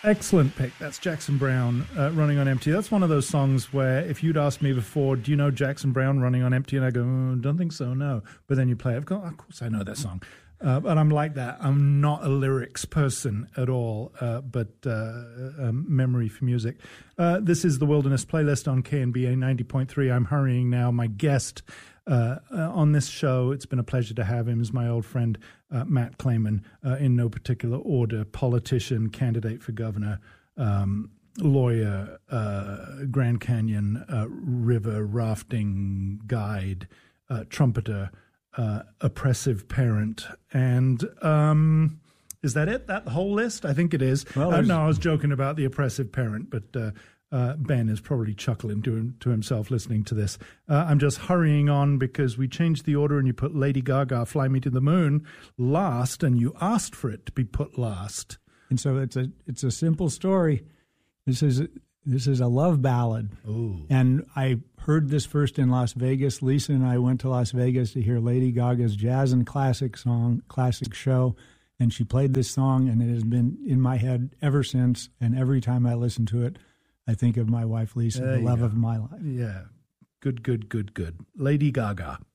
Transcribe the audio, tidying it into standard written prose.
Excellent pick. That's Jackson Browne, Running on Empty. That's one of those songs where if you'd asked me before, do you know Jackson Browne, Running on Empty? And I go, don't think so, no. But then you play it, of course I know that song. But I'm like that. I'm not a lyrics person at all, but memory for music. This is the Wilderness Playlist on KNBA 90.3. I'm hurrying now. My guest on this show, it's been a pleasure to have him, is my old friend Matt Clayman, in no particular order, politician, candidate for governor, lawyer, Grand Canyon river rafting guide, trumpeter, oppressive parent, and is that it? That whole list? I think it is. Well, no, I was joking about the oppressive parent, but Ben is probably chuckling to himself listening to this. I'm just hurrying on because we changed the order and you put Lady Gaga, Fly Me to the Moon, last, and you asked for it to be put last. And so it's a simple story. This is a love ballad. Ooh. And I heard this first in Las Vegas. Lisa and I went to Las Vegas to hear Lady Gaga's Jazz and Classic show, and she played this song, and it has been in my head ever since, and every time I listen to it, I think of my wife, Lisa, the love of my life. Yeah. Good. Lady Gaga.